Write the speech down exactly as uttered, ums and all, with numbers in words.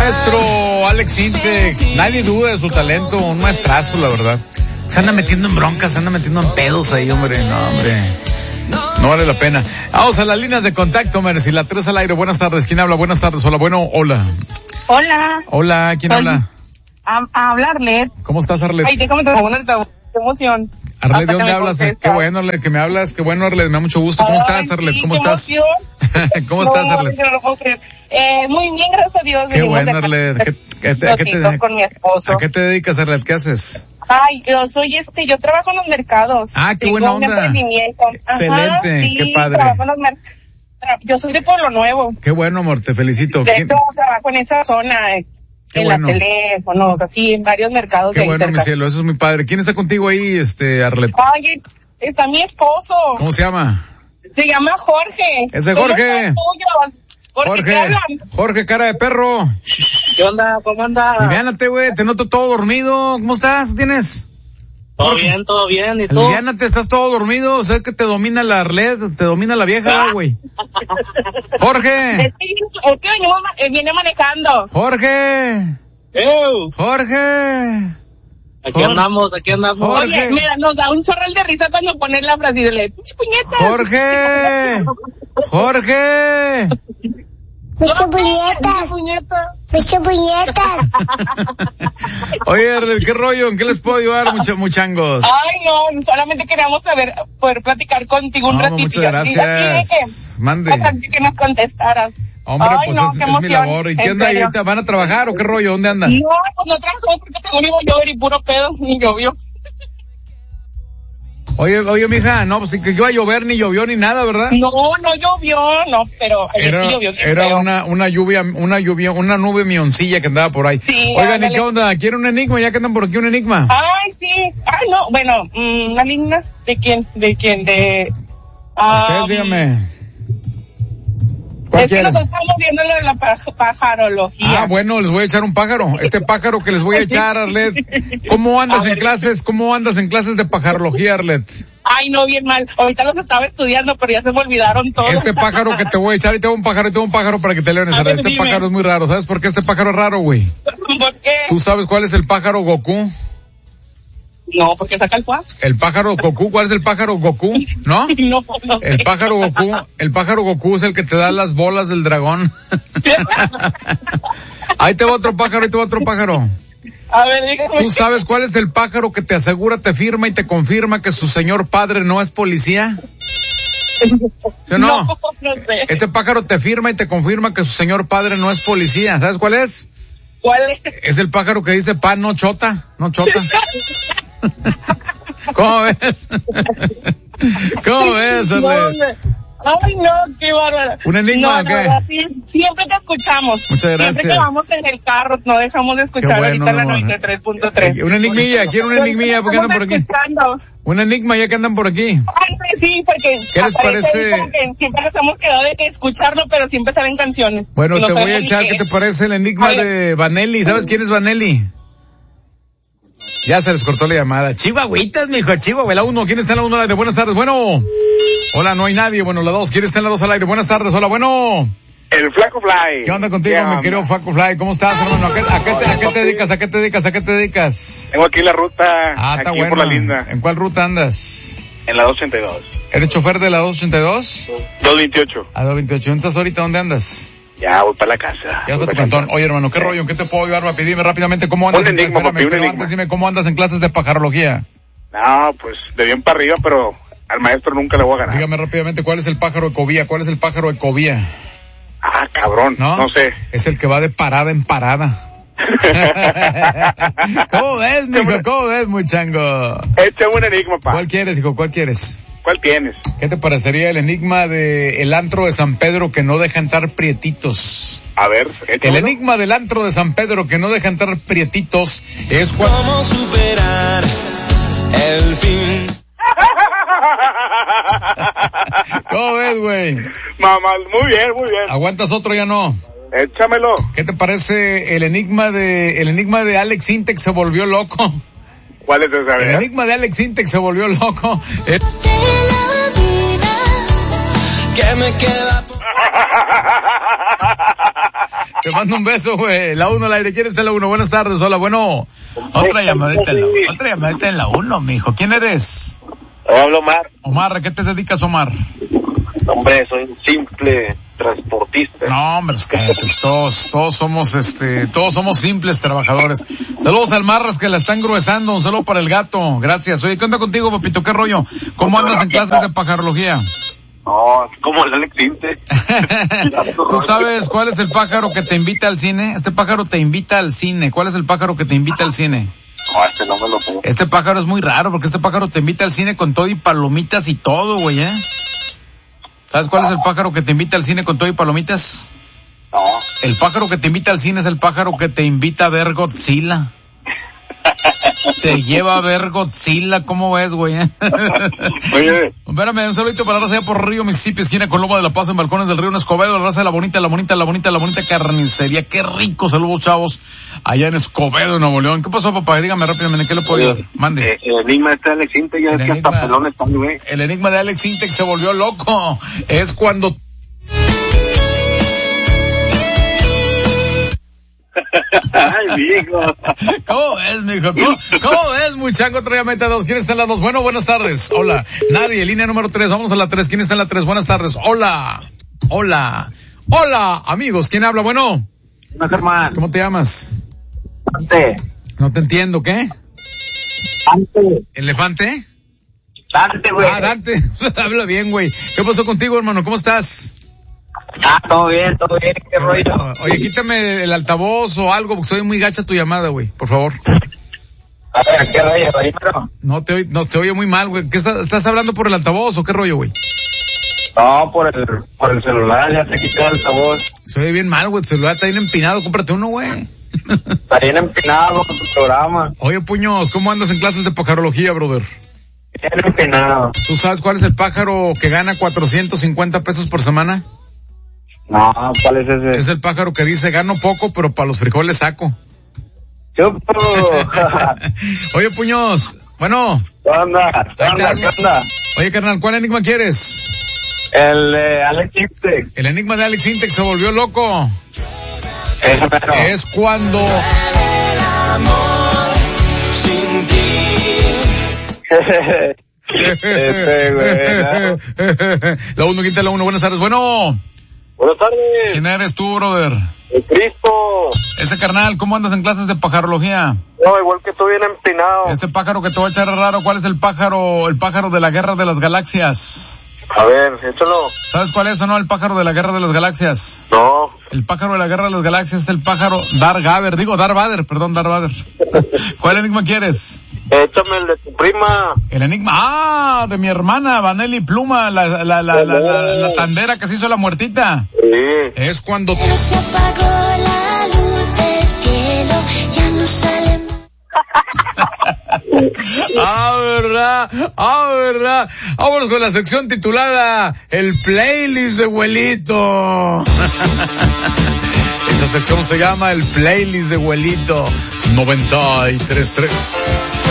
maestro Alex Intec, nadie duda de su talento, un maestrazo, la verdad. Se anda metiendo en broncas, se anda metiendo en pedos ahí, hombre, no, hombre. No vale la pena. Vamos a las líneas de contacto, hombre, si la tres al aire. Buenas tardes, ¿quién habla? Buenas tardes, hola, bueno, hola. Hola. Hola, ¿quién Soy... habla? A, a hablar, Arlet. ¿Cómo estás, Arlet? Ay, déjame te pongo una emoción. Arlet, ¿de dónde hablas? Contestas. Qué bueno, Arlet, que me hablas, qué bueno, Arlet, me da mucho gusto. ¿Cómo Ay, estás, Arlet? Sí, ¿Cómo qué estás? ¿Cómo no, estás, Arlet? No lo puedo creer. Eh, muy bien, gracias a Dios. Qué bueno, Arlet. ¿Qué, qué, qué, ¿A qué te con mi esposo. ¿A qué te dedicas, Arlet? ¿Qué haces? Ay, yo soy este, yo trabajo en los mercados. Ah, qué Tengo buena un onda. emprendimiento. Excelente, Ajá, sí, qué padre. Trabajo en los mercados. Yo soy de Pueblo Nuevo. Qué bueno, amor, te felicito. De hecho, trabajo en esa zona, eh, qué en bueno. Los teléfonos, así, en varios mercados qué de ahí bueno, cerca. mi cielo, eso es muy padre. ¿Quién está contigo ahí, este, Arlet? Ay, está mi esposo. ¿Cómo se llama? Se llama Jorge. Ese Jorge. Jorge, Jorge, Jorge, cara de perro. ¿Qué onda? ¿Cómo andas? Aliviánate, güey, te noto todo dormido. ¿Cómo estás? ¿Qué tienes? Todo Jorge. Bien, todo bien. ¿Y tú? Aliviánate, estás todo dormido. O sea que te domina la Arlet, te domina la vieja, güey. Jorge. Es que, es que venimos, viene manejando. Jorge. Ew. Jorge. Aquí Jorge. andamos, aquí andamos. Jorge. Oye, mira, nos da un chorral de risa cuando pones la frase de le puñetas. Jorge. Jorge. Muchas puñetas. Muchas puñetas. Oye, Arlet, ¿qué rollo? ¿En qué les puedo ayudar, much- muchangos? Ay, no, solamente queríamos saber, poder platicar contigo un no, ratito. Muchas gracias. Mande. Hasta que nos contestaras. Hombre, Ay, pues no, es, es mi labor. ¿Y qué onda? ¿Y ahorita van a trabajar o qué rollo? ¿Dónde andan? No, pues no trabajamos porque tengo un llover y puro pedo, ni llovió. Oye, oye, mija, no, pues que iba a llover, ni llovió ni nada, ¿verdad? No, no llovió, no, pero ayer era, sí llovió. Era feo. una, una lluvia, una lluvia, una nube mioncilla que andaba por ahí. Sí, oigan, ¿y qué onda? ¿Quieren un enigma? Ya que andan por aquí, un enigma. Ay, sí. Ay, no, bueno, mmm, una enigma. ¿De quién? ¿De quién? De... Ustedes Um, díganme. Es que nosotros estamos viendo lo de la paj- pajarología. Ah, bueno, les voy a echar un pájaro. Este pájaro que les voy a echar, Arlet. ¿Cómo andas en clases? ¿Cómo andas en clases de pajarología, Arlet? Ay, no, bien mal. Ahorita los estaba estudiando, pero ya se me olvidaron todos. Este pájaro que te voy a echar, y tengo un pájaro, y tengo un pájaro para que te leones, Arlet. Este dime. Pájaro es muy raro. ¿Sabes por qué este pájaro es raro, güey? ¿Por qué? ¿Tú sabes cuál es el pájaro Goku? No, porque saca el fuá. El pájaro Goku, ¿cuál es el pájaro Goku? ¿No? No, no sé. El pájaro Goku, el pájaro Goku es el que te da las bolas del dragón. Ahí te va otro pájaro, ahí te va otro pájaro. A ver, dígame. ¿Tú sabes cuál es el pájaro que te asegura, te firma y te confirma que su señor padre no es policía? ¿Sí o no? No, no sé. Este pájaro te firma y te confirma que su señor padre no es policía. ¿Sabes cuál es? ¿Cuál es? Es el pájaro que dice pa, no chota, no chota. ¿Cómo ves? ¿Cómo ves, Arlet? Ay, no, qué bárbaro. ¿Un enigma no, o qué? No, sí, siempre te escuchamos. Muchas gracias. Siempre que vamos en el carro, no dejamos de escuchar bueno, ahorita la noventa y tres punto tres. Un enigmilla, ¿quieren un enigmilla? ¿Por qué andan por aquí? Escuchando. Un enigma ya que andan por aquí. Ay, sí, porque ¿qué les parece? Que siempre nos hemos quedado de escucharlo, pero siempre salen canciones. Bueno, no te voy a echar, ¿qué. ¿qué te parece el enigma de Vanelli? ¿Sabes quién es Vanelli? Ya se les cortó la llamada. Chihuahuitas, mijo, Chihuahua, la uno. ¿Quién está en la uno al aire? Buenas tardes, bueno. Hola, no hay nadie. Bueno, la dos. ¿Quién está en la dos al aire? Buenas tardes, hola, bueno. El Flaco Fly. ¿Qué onda contigo, mi querido Flaco Fly? ¿Cómo estás, hermano? ¿A qué, a, qué te, ¿A qué te dedicas? ¿A qué te dedicas? ¿A qué te dedicas? Tengo aquí la ruta. Ah, está aquí bueno. por la linda. ¿En cuál ruta andas? En la doscientos ochenta y dos. ¿Eres chofer de la doscientos ochenta y dos? doscientos veintiocho. A doscientos veintiocho. ¿Entonces ahorita dónde andas? Ya, voy para la casa. Ya voy a tu cantón. Oye, hermano, ¿qué rollo? ¿En qué te puedo ayudar? Papi, dime rápidamente cómo andas. Un en enigma, Espérame, papi, un pero enigma. antes dime cómo andas en clases de pajarología. No, pues de bien para arriba, pero al maestro nunca le voy a ganar. Dígame rápidamente, ¿cuál es el pájaro ecovía? ¿Cuál es el pájaro ecovía? Ah, cabrón, no, no sé. Es el que va de parada en parada. ¿Cómo ves, mijo? ¿Cómo ves, muy chango? Échame un enigma, pa. ¿Cuál quieres, hijo? ¿Cuál quieres? ¿Cuál tienes? ¿Qué te parecería el enigma de el antro de San Pedro que no deja entrar prietitos? A ver, el enigma del antro de San Pedro que no deja entrar prietitos es cuando... ¿Cómo superar el fin? ¿Cómo ves, güey? Mamá, muy bien, muy bien. ¿Aguantas otro ya no? Échamelo. ¿Qué te parece el enigma de el enigma de Alex Intec se volvió loco? ¿Cuál es esa? El enigma de Alex Intec se volvió loco. Eh... que me queda. Te mando un beso, güey. La uno al aire. ¿Quién está en la uno? Buenas tardes. Hola, bueno. Otra llamadita en la, otra llamadita en la uno, mijo. ¿Quién eres? Hablo Omar. Omar, ¿a qué te dedicas, Omar? Hombre, soy un simple transportista. No, hombre, es que pues, todos, todos somos, este, todos somos simples trabajadores. Saludos al Marras que la están gruesando. Un saludo para el gato. Gracias. Oye, ¿qué onda contigo, papito? ¿Qué rollo? ¿Cómo andas en clases de pajarología? No, como el Alex Inte. ¿Tú sabes cuál es el pájaro que te invita al cine? Este pájaro te invita al cine. ¿Cuál es el pájaro que te invita al cine? No, este no me lo sé. Este pájaro es muy raro porque este pájaro te invita al cine con todo y palomitas y todo, güey, ¿eh? ¿Sabes cuál es el pájaro que te invita al cine con todo y palomitas? No. El pájaro que te invita al cine es el pájaro que te invita a ver Godzilla. Te lleva a ver Godzilla, ¿cómo ves, güey? Oye. Espérame, un saludito para la raza allá por Río Mississippi, esquina con Loma de la Paz, en Balcones del Río, en Escobedo, la raza de la bonita, la bonita, la bonita, la bonita carnicería. Qué rico, saludos, chavos, allá en Escobedo, Nuevo León. ¿Qué pasó, papá? Dígame rápidamente, ¿en qué le puedo ayudar? Mande. Eh, el enigma de este Alex Inte, ya El es que enigma- hasta pelón está, güey. El enigma de Alex Intec se volvió loco. Es cuando... Ay, mijo. ¿Cómo ves, mijo? ¿Cómo, cómo ves, muchacho? Otra llamada dos. ¿Quién está en la dos? Bueno, buenas tardes. Hola. Nadie. Línea número tres. Vamos a la tres. ¿Quién está en la tres? Buenas tardes. Hola. Hola. Hola, amigos. ¿Quién habla? Bueno. No, Germán. ¿Cómo te llamas? Dante. No te entiendo. ¿Qué? Dante. ¿Elefante? Dante, güey. Ah, Dante. Habla bien, güey. ¿Qué pasó contigo, hermano? ¿Cómo estás? Ah, todo bien, todo bien. Qué rollo. Oye, quítame el altavoz o algo porque soy muy gacha tu llamada, güey. Por favor. A ver, qué rollo, dímelo. No te oye, no, se oye muy mal, güey. ¿Qué estás, estás hablando por el altavoz o qué rollo, güey? No, por el, por el celular, ya te quité el altavoz. Se oye bien mal, güey. Tu celular está bien empinado. Cómprate uno, güey. Está bien empinado con tu programa. Oye, Puños, ¿cómo andas en clases de pajarología, brother? Bien empinado. ¿Tú sabes cuál es el pájaro que gana cuatrocientos cincuenta pesos por semana? No, ¿cuál es ese? Es el pájaro que dice, gano poco, pero para los frijoles saco. Chupo. Oye, Puños, bueno. ¿Qué onda? ¿Qué Ahí onda? te ¿Qué hablo. onda? Oye, carnal, ¿cuál enigma quieres? El eh, Alex Inte. El enigma de Alex Intec se volvió loco. Eso, pero. Es cuando... Este, güey, ¿no? La uno, quinta, la uno, buenas tardes. Bueno, Buenas tardes. ¿quién eres tú, brother? El Cristo. Ese carnal, ¿cómo andas en clases de pajarología? No, igual que tú, bien empinado. Este pájaro que te voy a echar raro, ¿cuál es el pájaro, el pájaro de la guerra de las galaxias? A ver, échalo. ¿Sabes cuál es o no el pájaro de la guerra de las galaxias? No. El pájaro de la guerra de las galaxias es el pájaro Darth Vader, digo Darth Vader, perdón, Darth Vader. ¿Cuál enigma quieres? Échame el de tu prima. El enigma, ah, de mi hermana, Vanelli Pluma, la, la, la, la, la, la, la tandera que se hizo la muertita. Sí. Es cuando... Pero se apagó la luz del cielo, ya no sale más. Ah, verdad, ah, verdad. Vámonos con la sección titulada El Playlist de Abuelito. Esta sección se llama El Playlist de Abuelito noventa y tres punto tres.